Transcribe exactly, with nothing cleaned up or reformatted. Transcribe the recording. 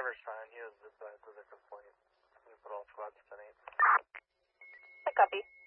Carter's fine. He was dispatched with a complaint. We put all squads tonight. I copy.